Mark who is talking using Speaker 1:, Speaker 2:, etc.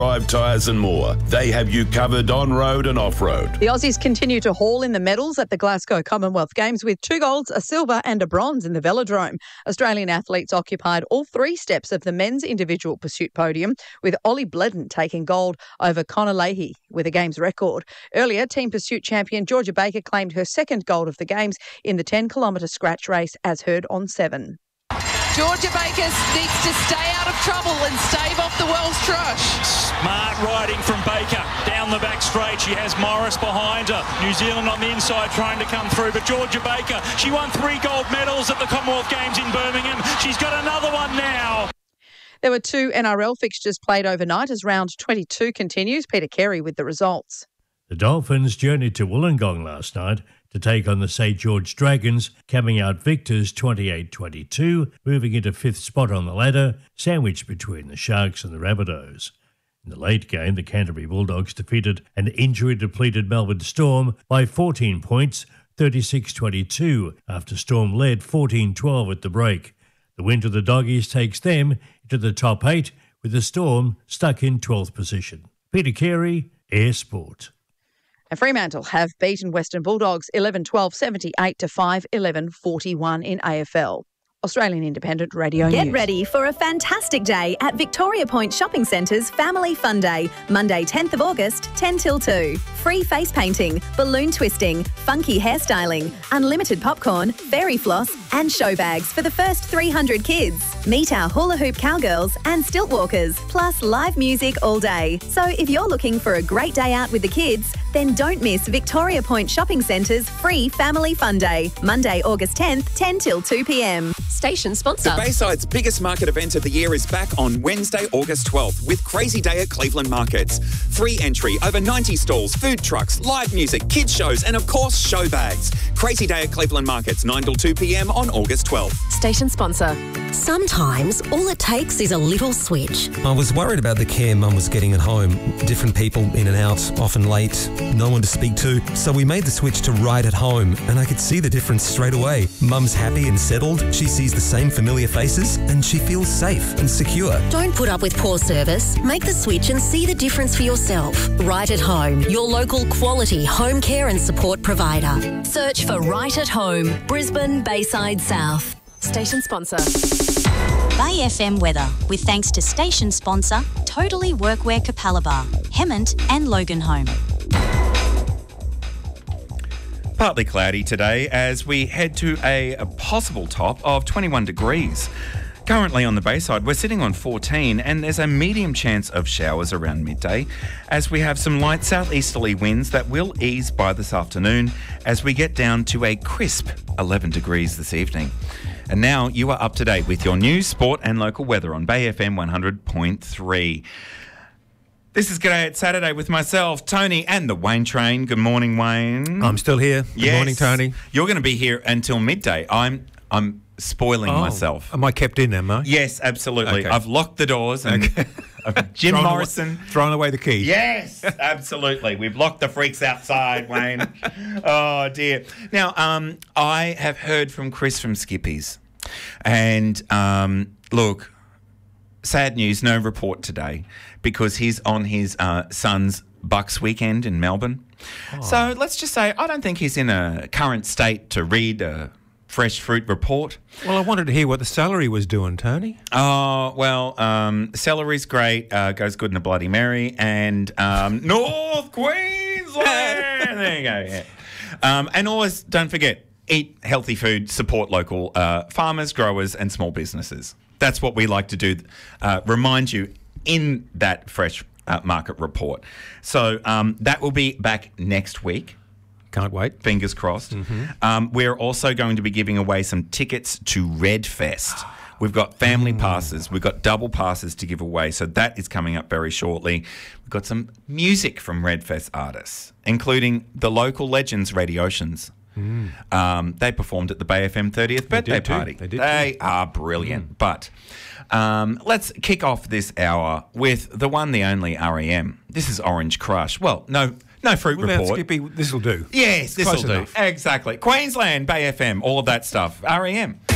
Speaker 1: Drive tyres and more. They have you covered on road and off road.
Speaker 2: The Aussies continue to haul in the medals at the Glasgow Commonwealth Games with 2 golds, a silver and a bronze in the velodrome. Australian athletes occupied all 3 steps of the men's individual pursuit podium, with Ollie Bledon taking gold over Connor Leahy with a Games record. Earlier, team pursuit champion Georgia Baker claimed her 2nd gold of the Games in the 10-kilometre scratch race, as heard on 7.
Speaker 3: Georgia Baker needs to stay out of trouble and stave off the Wells Trush.
Speaker 4: Smart riding from Baker down the back straight. She has Morris behind her. New Zealand on the inside trying to come through, but Georgia Baker, she won 3 gold medals at the Commonwealth Games in Birmingham. She's got another one now.
Speaker 2: There were 2 NRL fixtures played overnight as round 22 continues. Peter Carey with the results.
Speaker 5: The Dolphins journeyed to Wollongong last night to take on the St George Dragons, coming out victors 28-22, moving into 5th spot on the ladder, sandwiched between the Sharks and the Rabbitohs. In the late game, the Canterbury Bulldogs defeated an injury-depleted Melbourne Storm by 14 points, 36-22, after Storm led 14-12 at the break. The win to the Doggies takes them into the top 8, with the Storm stuck in 12th position. Peter Carey, Air Sport.
Speaker 2: And Fremantle have beaten Western Bulldogs 11-12, 78-5, 11-41 in AFL. Australian Independent Radio News.
Speaker 6: Get ready for a fantastic day at Victoria Point Shopping Centre's Family Fun Day, Monday 10th of August, 10 till 2. Free face painting, balloon twisting, funky hairstyling, unlimited popcorn, fairy floss and show bags for the first 300 kids. Meet our hula hoop cowgirls and stilt walkers, plus live music all day. So if you're looking for a great day out with the kids, then don't miss Victoria Point Shopping Centre's free Family Fun Day, Monday, August 10th, 10 till 2 p.m.
Speaker 7: Station sponsor.
Speaker 8: The Bayside's biggest market event of the year is back on Wednesday, August 12th with Crazy Day at Cleveland Markets. Free entry, over 90 stalls, food trucks, live music, kids shows and of course show bags. Crazy Day at Cleveland Markets, 9 till 2 p.m. on August 12th.
Speaker 7: Station sponsor. Sometimes all it takes is a little switch.
Speaker 9: I was worried about the care Mum was getting at home. Different people in and out, often late, no one to speak to. So we made the switch to Right at Home and I could see the difference straight away. Mum's happy and settled. She sees the same familiar faces and she feels safe and secure.
Speaker 7: Don't put up with poor service. Make the switch and see the difference for yourself. Right at Home, your local quality home care and support provider. Search for Right at Home, Brisbane, Bayside South. Station sponsor.
Speaker 10: Bay FM weather, with thanks to station sponsor Totally Workwear Capalaba, Hemmant and Loganholme.
Speaker 11: Partly cloudy today as we head to a possible top of 21 degrees. Currently on the Bayside, we're sitting on 14 and there's a medium chance of showers around midday as we have some light southeasterly winds that will ease by this afternoon as we get down to a crisp 11 degrees this evening. And now you are up to date with your news, sport and local weather on Bay FM 100.3. This is G'day It's Saturday with myself, Tony, and the Wayne Train. Good morning, Wayne.
Speaker 12: I'm still here. Good morning, Tony.
Speaker 11: You're going to be here until midday. I'm spoiling myself.
Speaker 12: Am I kept in, am I?
Speaker 11: Yes, absolutely.
Speaker 12: Okay.
Speaker 11: I've locked the doors and Jim Morrison.
Speaker 12: Throwing away the key.
Speaker 11: Yes, absolutely. We've locked the freaks outside, Wayne. Oh, dear. Now, I have heard from Chris from Skippies. And, look, sad news, no report today because he's on his son's Bucks weekend in Melbourne. Oh. So let's just say I don't think he's in a current state to read a fresh fruit report.
Speaker 12: Well, I wanted to hear what the celery was doing, Tony.
Speaker 11: Oh, well, celery's great, goes good in a Bloody Mary, and North Queensland. There you go, yeah. And always, don't forget, eat healthy food, support local farmers, growers and small businesses. That's what we like to do, remind you in that fresh market report. So that will be back next week.
Speaker 12: Can't wait.
Speaker 11: Fingers crossed. Mm-hmm. We're also going to be giving away some tickets to Redfest. We've got family passes. We've got double passes to give away. So that is coming up very shortly. We've got some music from Redfest artists, including the local legends, Radio Oceans. They performed at the Bay FM 30th birthday party. They are brilliant. But let's kick off this hour with the one, the only REM. This is Orange Crush. Well, no fruit report.
Speaker 12: Skippy, this will do.
Speaker 11: Yes, this will do.
Speaker 12: Enough.
Speaker 11: Exactly. Queensland, Bay FM, all of that stuff. REM.